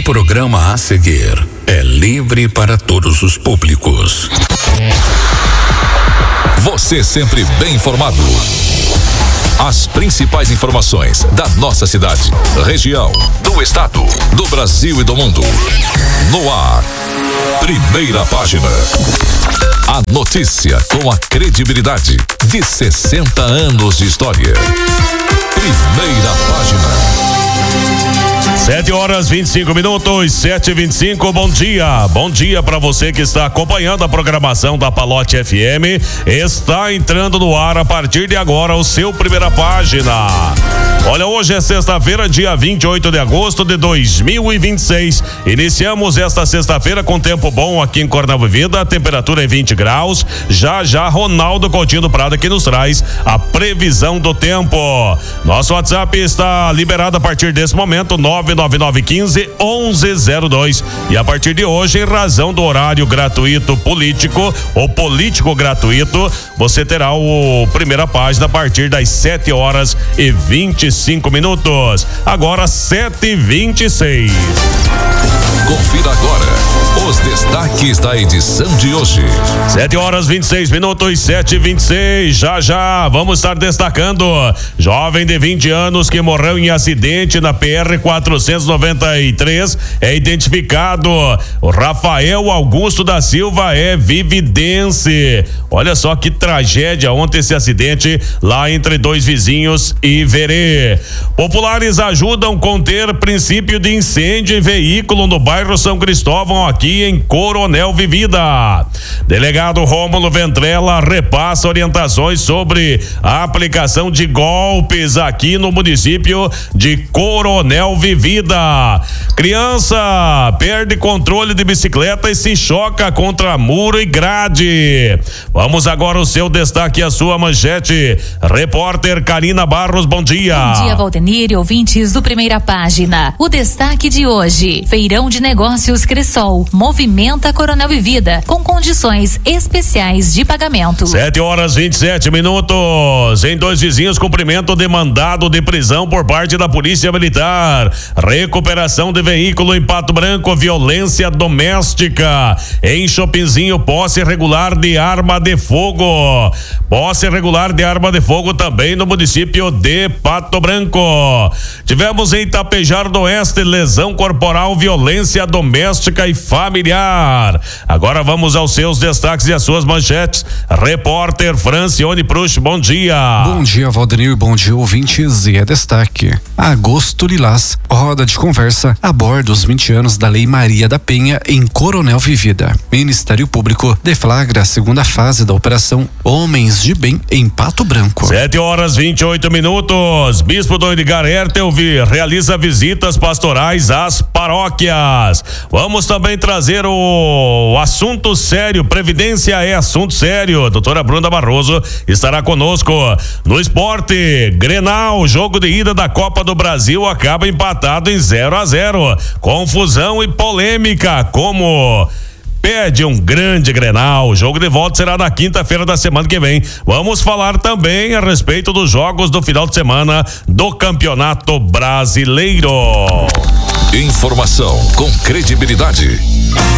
programa a seguir é livre para todos os públicos. Você sempre bem informado. As principais informações da nossa cidade, região, do estado, do Brasil e do mundo. No ar. Primeira página. A notícia com a credibilidade de 60 anos de história. Primeira página. 7h25, 7h25, bom dia. Bom dia para você que está acompanhando a programação da Palote FM. Está entrando no ar a partir de agora o seu Primeira Página. Olha, hoje é sexta-feira, dia 28 de agosto de 2026. Iniciamos esta sexta-feira com tempo bom aqui em Coronel Vivida, a temperatura é 20 graus. Já Ronaldo Coutinho do Prado que nos traz a previsão do tempo. Nosso WhatsApp está liberado a partir desse momento, 99915-1102. E a partir de hoje, em razão do horário gratuito político ou político gratuito, você terá o Primeira Página a partir das 7h25. Agora 7h26. Confira agora os destaques da edição de hoje. 7h26, 7h26. Já vamos estar destacando: jovem de 20 anos que morreu em acidente na PR-493 é identificado. O Rafael Augusto da Silva é vividense. Olha só que tragédia ontem esse acidente lá entre dois vizinhos e Verê. Populares ajudam a conter princípio de incêndio em veículo no bairro São Cristóvão, aqui em Coronel Vivida. Delegado Rômulo Ventrella repassa orientações sobre a aplicação de golpes aqui no município de Coronel Vivida. Criança perde controle de bicicleta e se choca contra muro e grade. Vamos agora o seu destaque, a sua manchete. Repórter Karina Barros, bom dia. Bom dia, Valdenir e ouvintes do Primeira Página. O destaque de hoje: Feirão de Negócios Cressol movimenta Coronel Vivida com condições especiais de pagamento. 7h27. Em dois vizinhos, cumprimento de mandado de prisão por parte da Polícia Militar. Recuperação de veículo em Pato Branco, violência doméstica. Em Chopinzinho, posse irregular de arma de fogo. Posse irregular de arma de fogo também no município de Pato Branco. Tivemos em Tapejar do Oeste lesão corporal, violência doméstica e familiar. Agora vamos aos seus destaques e às suas manchetes. Repórter Francione Prush, bom dia. Bom dia, Valdenir, bom dia, ouvintes, e é destaque: Agosto Lilás, roda de conversa aborda os 20 anos da Lei Maria da Penha em Coronel Vivida. Ministério Público deflagra a segunda fase da Operação Homens de Bem em Pato Branco. 7h28. Bispo Dom Edgar Hertel realiza visitas pastorais às paróquias. Vamos também trazer o assunto sério. Previdência é assunto sério. Doutora Bruna Barroso estará conosco. No esporte, Grenal, jogo de ida da Copa do Brasil acaba empatado em 0-0. Confusão e polêmica, como pede um grande Grenal. O jogo de volta será na quinta-feira da semana que vem. Vamos falar também a respeito dos jogos do final de semana do Campeonato Brasileiro. Informação com credibilidade.